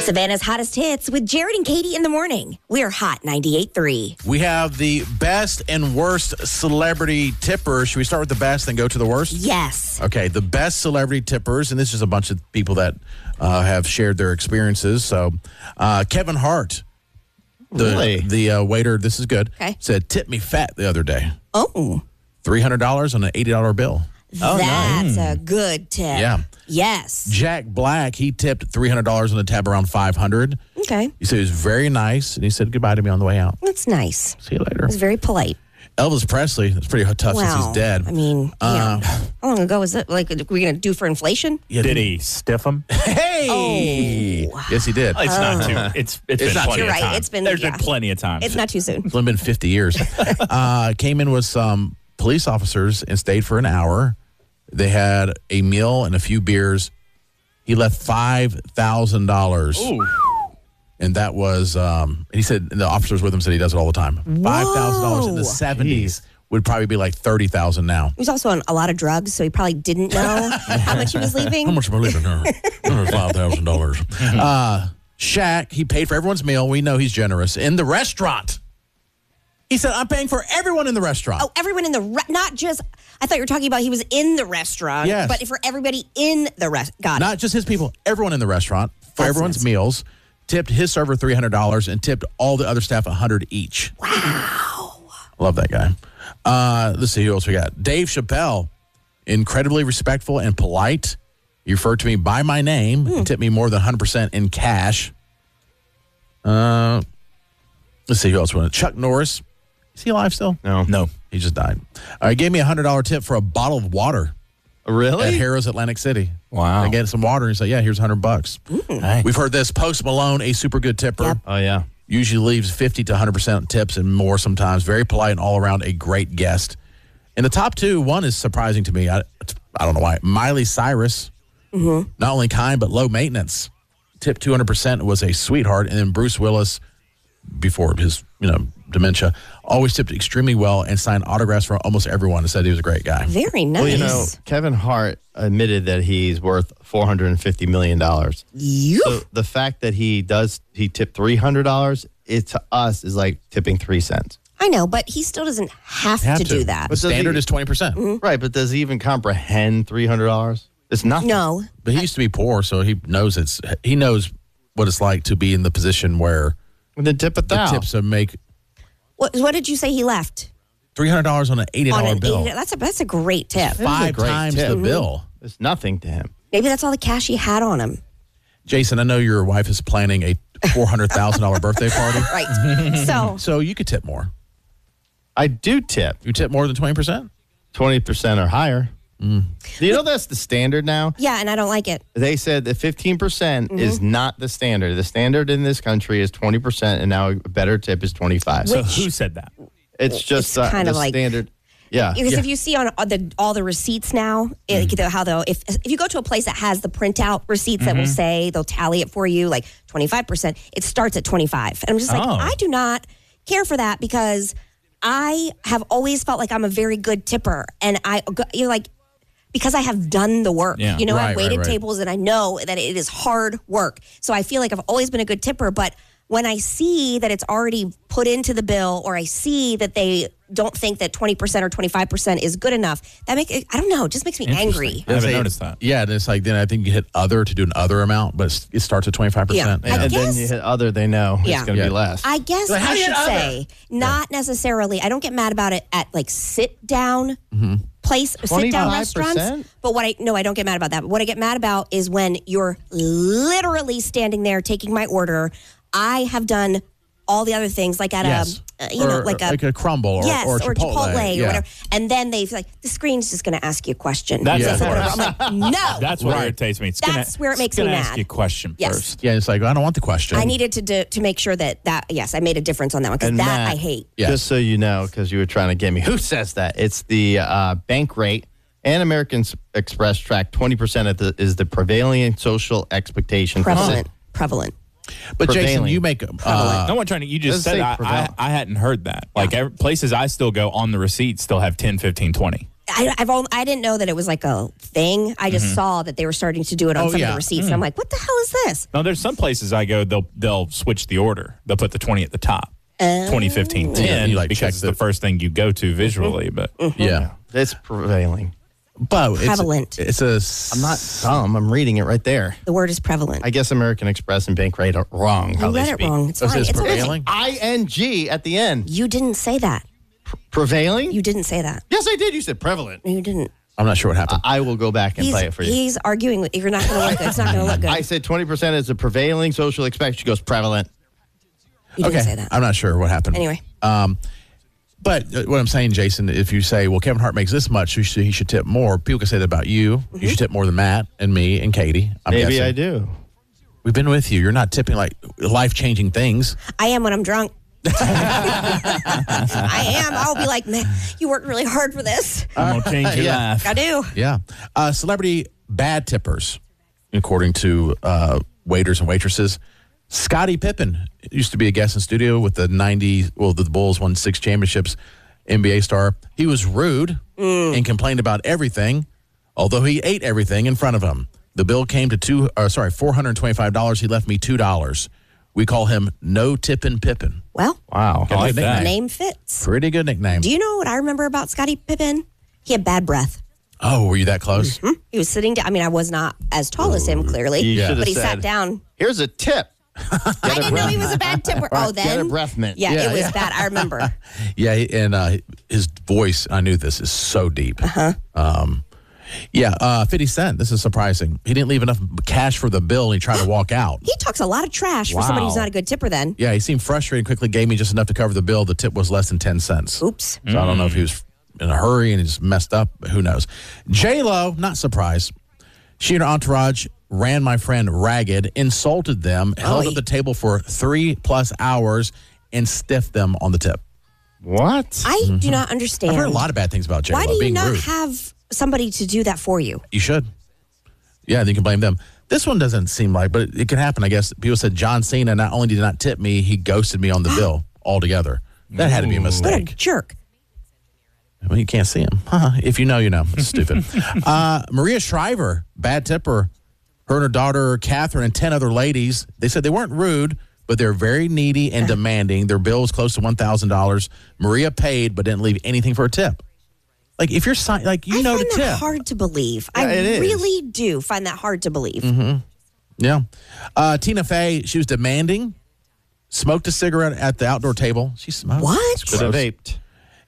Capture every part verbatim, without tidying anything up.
Savannah's hottest hits with Jared and Katie in the morning. We're Hot ninety-eight point three. We have the best and worst celebrity tippers. Should we start with the best and go to the worst? Yes. Okay, the best celebrity tippers, and this is a bunch of people that uh, have shared their experiences. So, uh, Kevin Hart, the, Really? the uh, waiter, this is good, Okay. said, tip me fat the other day. Oh, three hundred dollars on an eighty dollar bill. Oh, that's a good tip. Yeah. Yes. Jack Black, he tipped three hundred dollars on the tab around five hundred dollars. Okay. He said he was very nice, and he said goodbye to me on the way out. That's nice. See you later. It was very polite. Elvis Presley, it's pretty tough Wow. since he's dead. I mean, Uh, yeah. How long ago was it? Like, are we going to do for inflation? Yeah, Did he stiff him? Hey! Oh. Yes, he did. It's not too. It's it's, It's been not plenty too- of You're time. right. It's been- There's yeah. been plenty of time. It's not too soon. It's only been fifty years. uh, came in with some police officers and stayed for an hour. They had a meal and a few beers. He left five thousand dollars. Ooh. And that was, um, and he said, and the officers with him said he does it all the time. five thousand dollars in the Whoa. seventies would probably be like thirty thousand dollars now. He was also on a lot of drugs, so he probably didn't know how much he was leaving. How much am I leaving her? five thousand dollars. Uh, Shaq, he paid for everyone's meal. We know he's generous. In the restaurant, he said, I'm paying for everyone in the restaurant. Oh, everyone in the re- not just. I thought you were talking about he was in the restaurant, Yes. but for everybody in the rest. Got it. Not just his people, everyone in the restaurant for That's everyone's nuts. meals. Tipped his server three hundred dollars and tipped all the other staff one hundred dollars each. Wow. Love that guy. Uh, let's see who else we got. Dave Chappelle, incredibly respectful and polite. He referred to me by my name and tipped me more than one hundred percent in cash. Uh, let's see who else we want. Chuck Norris. Is he alive still? No. No. He just died. Uh, he gave me a one hundred dollars tip for a bottle of water at Really? Harrah's Atlantic City. Wow. I get some water and he said, yeah, here's one hundred bucks. Hey. We've heard this. Post Malone, a super good tipper. Yep. Oh, yeah. Usually leaves fifty to one hundred percent tips and more sometimes. Very polite and all around a great guest. In the top two, one is surprising to me. I, I don't know why. Miley Cyrus, Mm-hmm. not only kind, but low maintenance. Tip two hundred percent, was a sweetheart. And then Bruce Willis, before his you know dementia, always tipped extremely well and signed autographs for almost everyone and said he was a great guy. Very nice. Well, you know, Kevin Hart admitted that he's worth four hundred fifty million dollars. You? So the fact that he does, he tipped three hundred dollars, it to us is like tipping three cents. I know, but he still doesn't have, Have to, to. do that. The standard he- is twenty percent. Right, but does he even comprehend three hundred dollars? It's nothing. No. But he used to be poor, so he knows it's he knows what it's like to be in the position where And then tip a the thou. tips are make What, what did you say he left? three hundred dollars on an eighty On dollar an bill. eighty That's a that's a great tip. is a Five great times tip. the bill. It's nothing to him. Maybe that's all the cash he had on him. Jason, I know your wife is planning a four hundred thousand dollars birthday party. Right. So So you could tip more. I do tip You tip more than twenty percent? twenty percent or higher. Mm. Do you know that's the standard now? yeah, and I don't like it. They said that fifteen percent Mm-hmm. is not the standard. The standard in this country is twenty percent, and now a better tip is twenty-five. So Which- who said that? it's just it's uh, kind the of like- standard. Yeah. Because Yeah. if you see on all the all the receipts now, it, like, the- how they'll if if you go to a place that has the printout receipts that will say they'll tally it for you like twenty-five percent, it starts at twenty-five. And I'm just like, Oh. I do not care for that because I have always felt like I'm a very good tipper, and I you're like because I have done the work. Yeah. You know, Right, I've waited right, right. tables and I know that it is hard work. So I feel like I've always been a good tipper, but when I see that it's already put into the bill, or I see that they don't think that twenty percent or twenty-five percent is good enough, that makes I don't know, it just makes me angry. I haven't Say- noticed that. Yeah, and it's like then I think you hit other to do an other amount, but it's- it starts at twenty-five percent. Yeah. I and guess- then you hit other, they know Yeah. it's going to Yeah. be less. I guess Like, how I do you should get say not necessarily. I don't get mad about it at like sit down Mm-hmm. place, sit down restaurants. twenty-five percent? But what I no, I don't get mad about that. But what I get mad about is when you're literally standing there taking my order. I have done all the other things, like at Yes. a uh, you know, Or- like a like a crumble or, yes, or or Chipotle, Chipotle, or yeah. whatever. And then they like the screen's just going to ask you a question. That's Yes, the or whatever. worst. I'm like, no, That's what Right. irritates me. It's That's gonna, where it it's makes me gonna ask mad. you a question Yes. first. Yeah, it's like I don't want the question. I needed to do, to make sure that that yes, I made a difference on that one because And that Matt, I hate. Yes. Just so you know, because you were trying to get me, who says that? It's the uh, bank rate, and American S- Express track twenty percent of the, is the prevailing social expectation. for Prevalent, cit- prevalent. But Jason, prevailing. you make uh, No one trying to. You just Doesn't say said I, I, prevalent. I hadn't heard that. Like every, places I still go on the receipts still have ten, fifteen, twenty. I, I've only, I didn't know that it was like a thing. I just saw that they were starting to do it on Oh, some yeah. of the receipts. And I'm like, what the hell is this? No, there's some places I go, they'll they'll switch the order. They'll put the twenty at the top. twenty, fifteen, ten, Yeah, you, like, check because it's the- the first thing you go to visually. But Yeah. It's prevailing. But it's, Prevalent. it's a. I'm not dumb. I'm reading it right there. The word is prevalent. I guess American Express and Bankrate are wrong. How you they read it speak. wrong. It's Oh, so fine. it's It's okay. prevailing? I N G at the end. You didn't say that. Prevailing? You didn't say that. Yes, I did. You said prevalent. You didn't. I'm not sure what happened. I will go back and He's, play it for you. he's arguing with. If you're not going to look good, it's not going to look good. I said twenty percent is the prevailing social expectation. She goes prevalent. You didn't okay. say that. I'm not sure what happened. Anyway. Um, but uh, what I'm saying, Jason, if you say, well, Kevin Hart makes this much, you should, he should tip more. People can say that about you. Mm-hmm. You should tip more than Matt and me and Katie. I'm Maybe guessing. I do. We've been with you. You're not tipping like life-changing things. I am when I'm drunk. I am. I'll be like, man, you worked really hard for this. I'm gonna change your Yeah. life. I do. Yeah. Uh, celebrity bad tippers, according to uh, waiters and waitresses. Scottie Pippen used to be a guest in studio with the ninety, well, the Bulls won six championships, N B A star. He was rude and complained about everything, although he ate everything in front of him. The bill came to two, uh, sorry, four hundred twenty-five dollars. He left me two dollars. We call him No Tippin' Pippin. Well, Wow. I like that. name fits. Pretty good nickname. Do you know what I remember about Scottie Pippen? He had bad breath. Oh, were you that close? He was sitting down. I mean, I was not as tall as him, clearly, You should've but he said, sat down. Here's a tip. I didn't know he was a bad tipper. Oh, Get a then? breath mint. Yeah, Yeah, it was yeah. bad. I remember. Yeah, he- and uh, his voice, I knew this, is so deep. Uh-huh. Um, yeah, uh, fifty Cent, this is surprising. He didn't leave enough cash for the bill and he tried to walk out. He talks a lot of trash for somebody who's Wow. not a good tipper then. Yeah, he seemed frustrated, quickly gave me just enough to cover the bill. The tip was less than ten cents. Oops. So I don't know if he was in a hurry and he just messed up. Who knows? J-Lo, not surprised. She and her entourage ran my friend ragged, insulted them, held he- up the table for three plus hours, and stiffed them on the tip. What? I do not understand. I've heard a lot of bad things about J-Lo Why do you being not rude. have somebody to do that for you? You should. Yeah, you can blame them. This one doesn't seem like, but it, it could happen, I guess. People said John Cena not only did not tip me, he ghosted me on the bill altogether. That had to be a What a mistake. jerk. Well, you can't see him. Huh. If you know, you know. It's stupid. uh, Maria Shriver, bad tipper. Her and her daughter, Catherine, and ten other ladies, they said they weren't rude, but they're very needy and demanding. Their bill was close to one thousand dollars. Maria paid, but didn't leave anything for a tip. Like, if you're, si- like, you I know find to that tip. hard to believe. Yeah, I it is. really do find that hard to believe. Yeah. Uh, Tina Fey, she was demanding, smoked a cigarette at the outdoor table. She smoked. What? Could have vaped.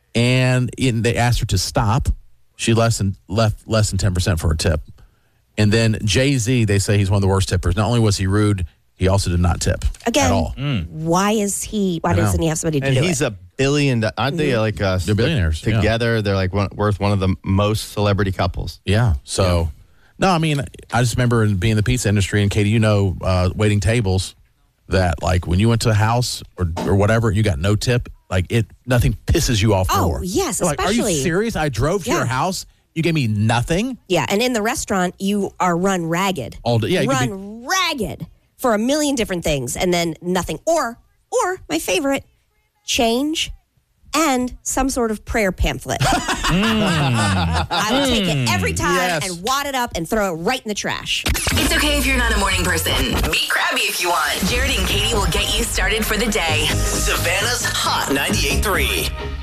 And in, they asked her to stop. She less than, left less than ten percent for a tip. And then Jay-Z, they say he's one of the worst tippers. Not only was he rude, he also did not tip Again, at all. why is he? Why know. doesn't he have somebody to And do he's it? a billion. do- Aren't they like uh, They're billionaires, yeah. together? They're like one, worth one of the most celebrity couples. Yeah. So, no, I mean, I just remember in being in the pizza industry, and Katie, you know, uh, waiting tables, that like when you went to a house or, or whatever, you got no tip, like it, nothing pisses you off Oh, more. yes, You're like, are you especially- serious? I drove to Yeah. your house. You gave me nothing? Yeah, and in the restaurant, you are run ragged. All day- yeah, you could run ragged for a million different things, and then nothing. Or, or my favorite, change and some sort of prayer pamphlet. I will take it every time Yes. and wad it up and throw it right in the trash. It's okay if you're not a morning person. Be crabby if you want. Jared and Katie will get you started for the day. Savannah's Hot ninety-eight point three.